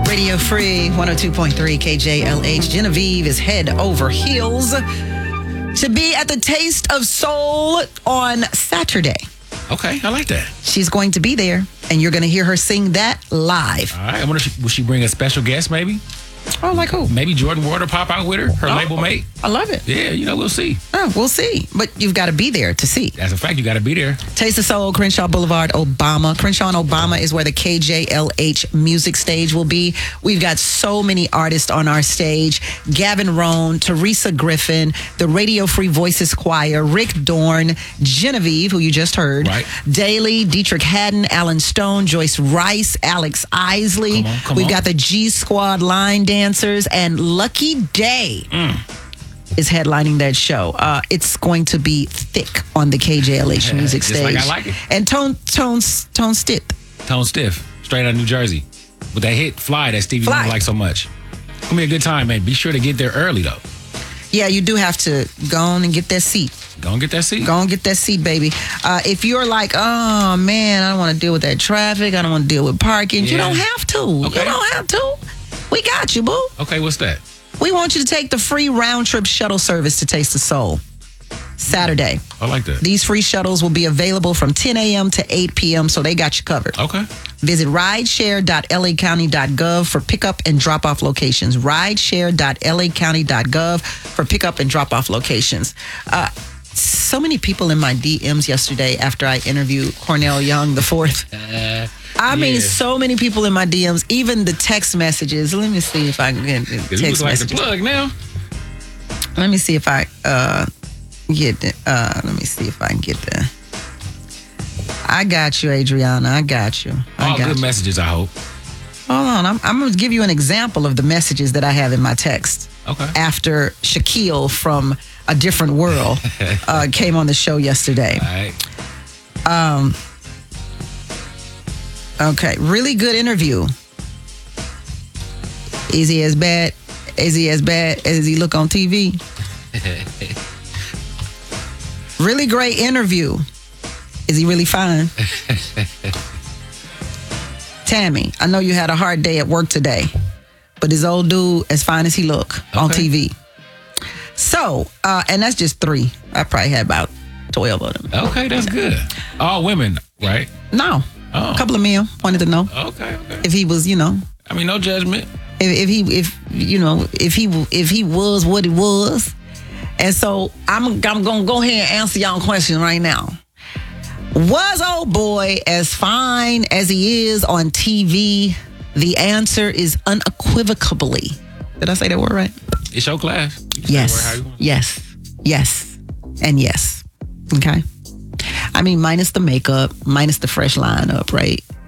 Radio Free 102.3 KJLH. Genevieve is head over heels to be at the Taste of Soul on Saturday. Okay, I like that. She's going to be there, and you're going to hear her sing that live. All right, I wonder, will she bring a special guest maybe? Oh, like who? Maybe Jordan Ward will pop out with her label mate. I love it. Yeah, we'll see. Oh, we'll see. But you've got to be there to see. That's a fact. You got to be there. Taste of Soul, Crenshaw Boulevard, Obama. Crenshaw and Obama is where the KJLH music stage will be. We've got so many artists on our stage. Gavin Rohn, Teresa Griffin, the Radio Free Voices Choir, Rick Dorn, Genevieve, who you just heard, right. Daly, Dietrich Haddon, Alan Stone, Joyce Rice, Alex Isley. We've got the G Squad line dancers, and Lucky Day is headlining that show. It's going to be thick on the KJLH music just stage. Like I like it. And Tone Stiff. Tone Stiff, straight out of New Jersey. With that hit, Fly, that Stevie Wonder likes so much. It's going to be a good time, man. Be sure to get there early, though. Yeah, you do have to go on and get that seat. Go and get that seat. Go and get that seat, baby. If you're like, oh, man, I don't want to deal with that traffic. I don't want to deal with parking. Yeah. You don't have to. Okay. You don't have to. We got you, boo. Okay, what's that? We want you to take the free round-trip shuttle service to Taste of Soul Saturday. I like that. These free shuttles will be available from 10 a.m. to 8 p.m., so they got you covered. Okay. Visit rideshare.lacounty.gov for pickup and drop-off locations. Rideshare.lacounty.gov for pickup and drop-off locations. So many people in my DMs yesterday after I interviewed Cornell Young the Fourth. I mean, so many people in my DMs, even the text messages. Let me see if I can get the text like messages. the plug now. Let me see if I get the, let me see if I can get the. I got you, Adriana. I got you. All good messages, I hope. Hold on. I'm going to give you an example of the messages that I have in my text. Okay. After Shaquille from A Different World came on the show yesterday. All right. Okay. Really good interview. Is he as bad as he look on TV? Really great interview. Is he really fine? Tammy, I know you had a hard day at work today, but this old dude, as fine as he look on TV. So, and that's just 3. I probably had about 12 of them. Okay, that's good. All women, right? No. A couple of men wanted to know. Okay. If he was, I mean, no judgment. If he was what he was. And so I'm gonna go ahead and answer y'all question right now. Was old boy as fine as he is on TV? The answer is unequivocally. Did I say that word right? It's your class. Yes. Yes. And yes. Okay. I mean, minus the makeup, minus the fresh lineup, right?